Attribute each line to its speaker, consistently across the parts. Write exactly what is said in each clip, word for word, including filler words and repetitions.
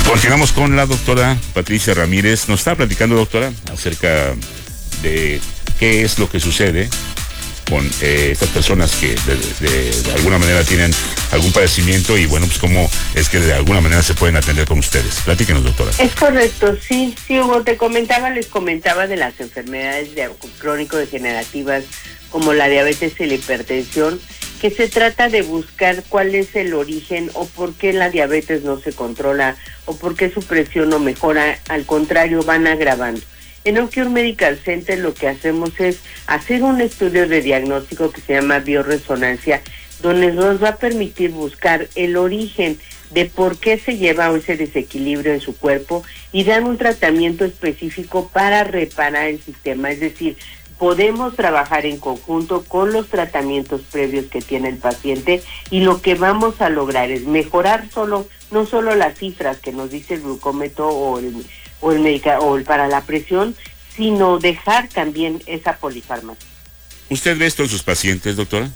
Speaker 1: Continuamos con la doctora Patricia Ramírez. Nos está platicando, doctora, acerca de qué es lo que sucede con eh, estas personas que de, de, de alguna manera tienen algún padecimiento y bueno, pues cómo es que de alguna manera se pueden atender con ustedes. Platíquenos, doctora.
Speaker 2: Es correcto, sí, sí, Hugo, te comentaba, les comentaba de las enfermedades de, crónico-degenerativas como la diabetes y la hipertensión, que se trata de buscar cuál es el origen o por qué la diabetes no se controla o por qué su presión no mejora, al contrario, van agravando. En OnCure Medical Center lo que hacemos es hacer un estudio de diagnóstico que se llama bioresonancia, donde nos va a permitir buscar el origen de por qué se lleva ese desequilibrio en su cuerpo y dar un tratamiento específico para reparar el sistema. Es decir, podemos trabajar en conjunto con los tratamientos previos que tiene el paciente y lo que vamos a lograr es mejorar solo, no solo las cifras que nos dice el glucómetro o el o el medica, o el para la presión, sino dejar también esa polifarmacia.
Speaker 1: ¿Usted ve esto en sus pacientes, doctora?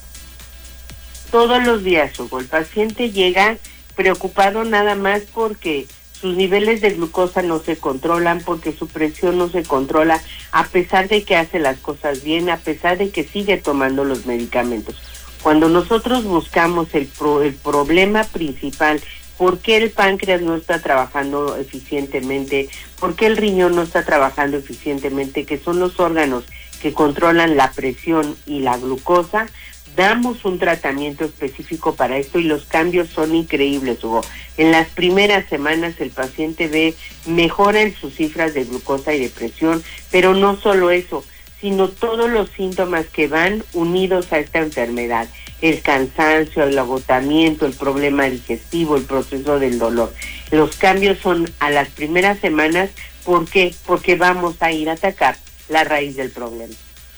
Speaker 2: Todos los días, Hugo, el paciente llega preocupado nada más porque sus niveles de glucosa no se controlan, porque su presión no se controla, a pesar de que hace las cosas bien, a pesar de que sigue tomando los medicamentos. Cuando nosotros buscamos el, pro, el problema principal, ¿por qué el páncreas no está trabajando eficientemente? ¿Por qué el riñón no está trabajando eficientemente? Que son los órganos que controlan la presión y la glucosa. Damos un tratamiento específico para esto y los cambios son increíbles, Hugo. En las primeras semanas el paciente ve mejora en sus cifras de glucosa y de presión, pero no solo eso, sino todos los síntomas que van unidos a esta enfermedad. El cansancio, el agotamiento, el problema digestivo, el proceso del dolor. Los cambios son a las primeras semanas. ¿Por qué? Porque vamos a ir a atacar la raíz del problema.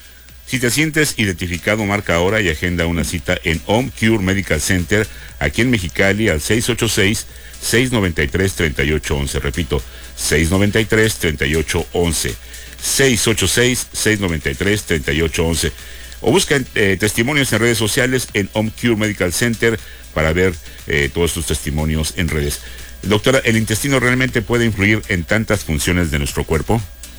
Speaker 1: Si te sientes identificado, marca ahora y agenda una cita en OnCure Medical Center, aquí en Mexicali, al seis ocho seis, seis nueve tres, tres ocho uno uno. Repito, seis nueve tres, tres ocho uno uno. seis ocho seis, seis nueve tres, tres ocho uno uno. O buscan eh, testimonios en redes sociales en OnCure Medical Center para ver eh, todos sus testimonios en redes. Doctora, ¿el intestino realmente puede influir en tantas funciones de nuestro cuerpo?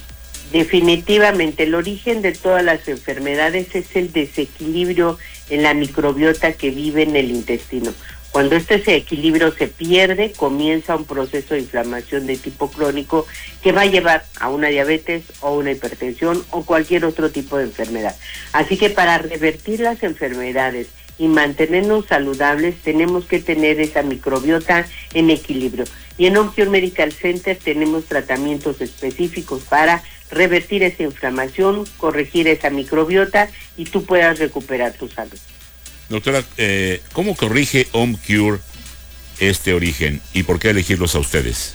Speaker 2: Definitivamente, el origen de todas las enfermedades es el desequilibrio en la microbiota que vive en el intestino. Cuando este equilibrio se pierde, comienza un proceso de inflamación de tipo crónico que va a llevar a una diabetes o una hipertensión o cualquier otro tipo de enfermedad. Así que para revertir las enfermedades y mantenernos saludables, tenemos que tener esa microbiota en equilibrio. Y en OnCure Medical Center tenemos tratamientos específicos para revertir esa inflamación, corregir esa microbiota y tú puedas recuperar tu salud.
Speaker 1: Doctora, eh, ¿cómo corrige OnCure este origen y por qué elegirlos a ustedes?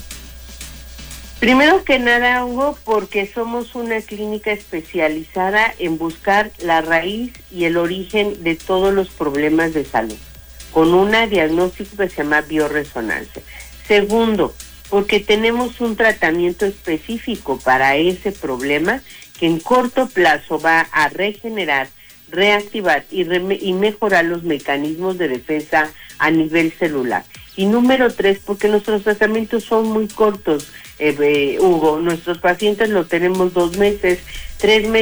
Speaker 2: Primero que nada, Hugo, porque somos una clínica especializada en buscar la raíz y el origen de todos los problemas de salud, con un diagnóstico que se llama bioresonancia. Segundo, porque tenemos un tratamiento específico para ese problema que en corto plazo va a regenerar, reactivar y, re y mejorar los mecanismos de defensa a nivel celular. Y número tres, porque nuestros tratamientos son muy cortos, eh, eh, Hugo. Nuestros pacientes los tenemos dos meses, tres meses.